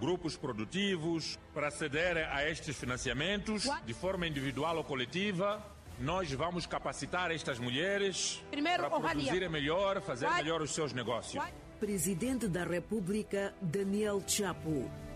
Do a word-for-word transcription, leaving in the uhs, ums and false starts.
grupos produtivos para acederem a estes financiamentos de forma individual ou coletiva. Nós vamos capacitar estas mulheres para produzirem melhor, fazer melhor os seus negócios. Presidente da República, Daniel Chapo.